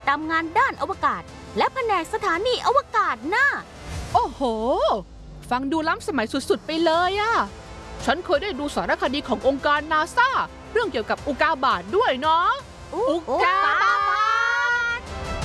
ตามงานด้านอวกาศและแผนกสถานีอวกาศน่ะโอ้โหฟังดูล้ำสมัยสุดๆไปเลยอะฉันเคยได้ดูสารคดีขององค์การนาซาเรื่องเกี่ยวกับอุกกาบาตด้วยเนาะอุกกาบาต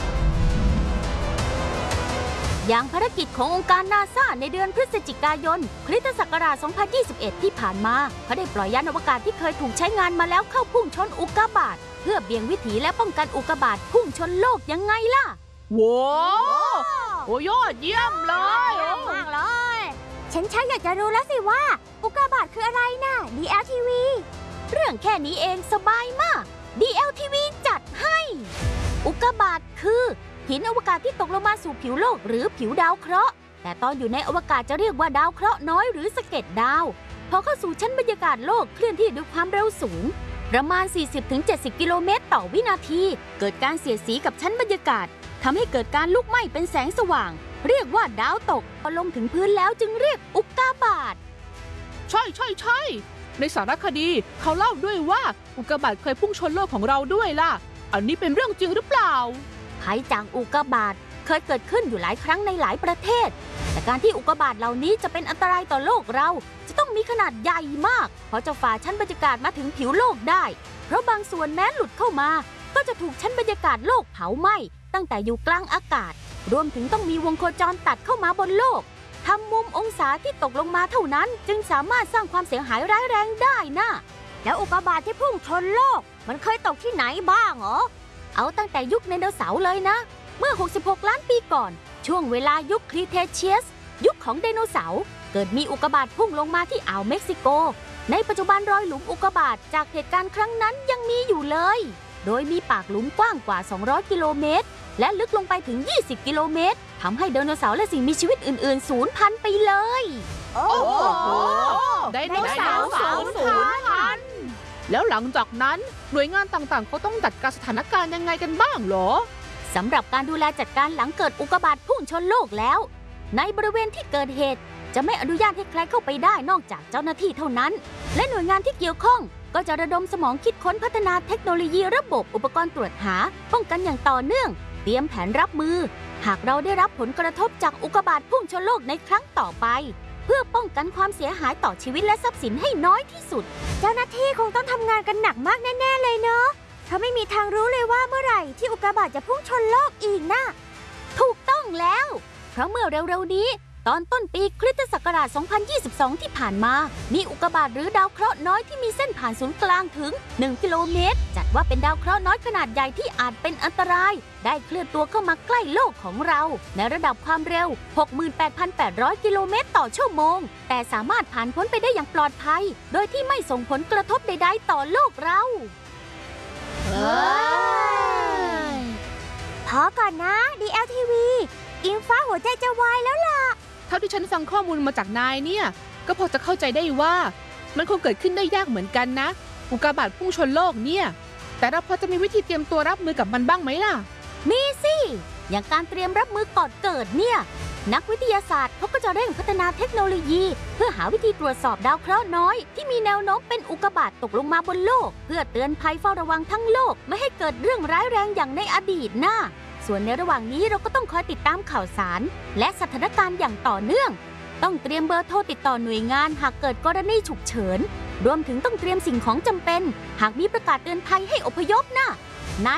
อย่างภารกิจขององค์การนาซาในเดือนพฤศจิกายนคริสตศักราช 2021 ที่ผ่านมาเขาได้ปล่อยยานอวกาศที่เคยถูกใช้งานมาแล้วเข้าพุ่งชนอุกกาบาตเพื่อเบี่ยงวิถีและป้องกันอุกกาบาตพุ่งชนโลกยังไงล่ะว้าวโอ้ยอดเยี่ยมเลยมากเลยฉันอยากจะรู้แล้วสิว่าอุกกาบาตคืออะไรน่ะ DLTV เรื่องแค่นี้เองสบายมาก DLTV จัดให้อุกกาบาตคือหินอวกาศที่ตกลงมาสู่ผิวโลกหรือผิวดาวเคราะห์แต่ตอนอยู่ในอวกาศจะเรียกว่าดาวเคราะห์น้อยหรือสะเก็ดดาวพอเข้าสู่ชั้นบรรยากาศโลกเคลื่อนที่ด้วยความเร็วสูงประมาณ 40-70 กิโลเมตรต่อวินาทีเกิดการเสียดสีกับชั้นบรรยากาศทำให้เกิดการลุกไหม้เป็นแสงสว่างเรียกว่าดาวตกพอลงถึงพื้นแล้วจึงเรียกอุกกาบาตใช่ในสารคดีเขาเล่าด้วยว่าอุกกาบาตเคยพุ่งชนโลกของเราด้วยล่ะอันนี้เป็นเรื่องจริงหรือเปล่าภัยจากอุกกาบาตเคยเกิดขึ้นอยู่หลายครั้งในหลายประเทศแต่การที่อุกกาบาตเหล่านี้จะเป็นอันตรายต่อโลกเราจะต้องมีขนาดใหญ่มากเพราะจะฝ่าชั้นบรรยากาศมาถึงผิวโลกได้เพราะบางส่วนแม้หลุดเข้ามาก็จะถูกชั้นบรรยากาศโลกเผาไหม้ตั้งแต่อยู่กลางอากาศรวมถึงต้องมีวงโคจรตัดเข้ามาบนโลกทำมุมองศาที่ตกลงมาเท่านั้นจึงสามารถสร้างความเสียหายร้ายแรงได้นะแล้วอุกกาบาตที่พุ่งชนโลกมันเคยตกที่ไหนบ้างเหรอเอาตั้งแต่ยุคไดโนเสาร์เลยนะเมื่อ66ล้านปีก่อนช่วงเวลายุคครีเทเชียสยุคของไดโนเสาร์เกิดมีอุกกาบาตพุ่งลงมาที่อ่าวเม็กซิโกในปัจจุบันรอยหลุมอุกกาบาตจากเหตุการณ์ครั้งนั้นยังมีอยู่เลยโดยมีปากหลุมกว้างกว่า200กิโลเมตรและลึกลงไปถึง20กิโลเมตรทำให้ไดโนเสาร์และสิ่งมีชีวิตอื่นๆสูญพันธุ์ไปเลยโอ้โหไดโนเสาร์สูญพันธุ์แล้วหลังจากนั้นหน่วยงานต่างๆเขาต้องจัดการสถานการณ์ยังไงกันบ้างหรอสำหรับการดูแลจัดการหลังเกิดอุกกาบาตพุ่งชนโลกแล้วในบริเวณที่เกิดเหตุจะไม่อนุญาตให้ใครเข้าไปได้นอกจากเจ้าหน้าที่เท่านั้นและหน่วยงานที่เกี่ยวข้องก็จะระดมสมองคิดค้นพัฒนาเทคโนโลยีระบบอุปกรณ์ตรวจหาป้องกันอย่างต่อเนื่องเตรียมแผนรับมือหากเราได้รับผลกระทบจากอุกกาบาตพุ่งชนโลกในครั้งต่อไปเพื่อป้องกันความเสียหายต่อชีวิตและทรัพย์สินให้น้อยที่สุดเจ้าหน้าที่คงต้องทำงานกันหนักมากแน่ๆเลยเนาะเพราะไม่มีทางรู้เลยว่าเมื่อไหร่ที่อุกกาบาตจะพุ่งชนโลกอีกนะถูกต้องแล้วเพราะเมื่อเร็วๆนี้ตอนต้นปีคริสตศักราช 2022 ที่ผ่านมามีอุกกาบาตหรือดาวเคราะห์น้อยที่มีเส้นผ่านศูนย์กลางถึง1กิโลเมตรจัดว่าเป็นดาวเคราะห์น้อยขนาดใหญ่ที่อาจเป็นอันตรายได้เคลื่อนตัวเข้ามาใกล้โลกของเราในระดับความเร็ว 68,800 กิโลเมตรต่อชั่วโมงแต่สามารถผ่านพ้นไปได้อย่างปลอดภัยโดยที่ไม่ส่งผลกระทบใดๆต่อโลกเราพอก่อนนะ DLTV อิงฟ้าหัวใจจะวายแล้วล่ะเท่าที่ฉันฟังข้อมูลมาจากนายเนี่ยก็พอจะเข้าใจได้ว่ามันคงเกิดขึ้นได้ยากเหมือนกันนะอุกกาบาตพุ่งชนโลกเนี่ยแต่เราพอจะมีวิธีเตรียมตัวรับมือกับมันบ้างไหมล่ะมีสิอย่างการเตรียมรับมือก่อนเกิดเนี่ยนักวิทยาศาสตร์เขาก็จะเร่งพัฒนาเทคโนโลยีเพื่อหาวิธีตรวจสอบดาวเคราะห์น้อยที่มีแนวโน้มเป็นอุกกาบาตตกลงมาบนโลกเพื่อเตือนภัยเฝ้าระวังทั้งโลกไม่ให้เกิดเรื่องร้ายแรงอย่างในอดีตนะส่วนในระหว่างนี้เราก็ต้องคอยติดตามข่าวสารและสถานการณ์อย่างต่อเนื่องต้องเตรียมเบอร์โทรติดต่อหน่วยงานหากเกิดกรณีฉุกเฉินรวมถึงต้องเตรียมสิ่งของจำเป็นหากมีประกาศเตือนภัยให้อพยพนะใน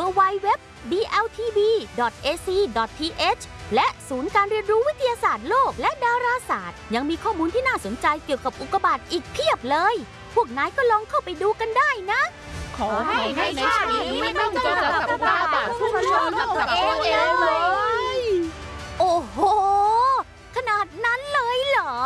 www.dltv.ac.th และศูนย์การเรียนรู้วิทยาศาสตร์โลกและดาราศาสตร์ยังมีข้อมูลที่น่าสนใจเกี่ยวกับอุกกาบาตอีกเพียบเลยพวกนายก็ลองเข้าไปดูกันได้นะขอให้ในชาตินี้ไม่ต้องเจอกับอุกกาบาตพุ่งชนโลกกับตัวเองเลยโอ้โหขนาดนั้นเลยเหรอ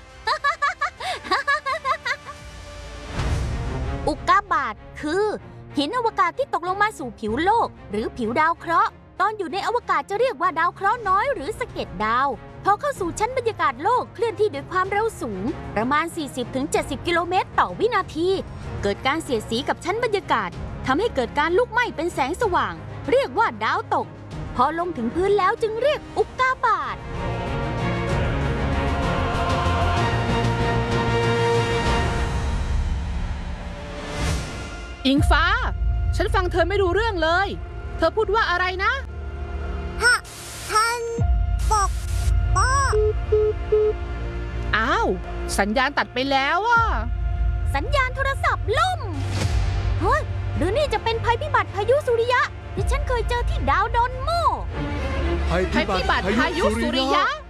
อุกกาบาตคือหินอวกาศที่ตกลงมาสู่ผิวโลกหรือผิวดาวเคราะห์ตอนอยู่ในอวกาศจะเรียกว่าดาวเคราะห์น้อยหรือสะเก็ดดาวพอเข้าสู่ชั้นบรรยากาศโลกเคลื่อนที่ด้วยความเร็วสูงประมาณ 40-70 กิโลเมตรต่อวินาทีเกิดการเสียดสีกับชั้นบรรยากาศทำให้เกิดการลุกไหม้เป็นแสงสว่างเรียกว่าดาวตกพอลงถึงพื้นแล้วจึงเรียกอุกกาบาตอิงฟ้าฉันฟังเธอไม่รู้เรื่องเลยเธอพูดว่าอะไรนะท่านปกป้องอ้าว สัญญาณตัดไปแล้วอ่ะสัญญาณโทรศัพท์ล่มเฮ้ยหรือนี่จะเป็นภัยพิบัติพายุสุริยะที่ฉันเคยเจอที่ดาวดอนโมภัยพิบัติพายุสุริยะ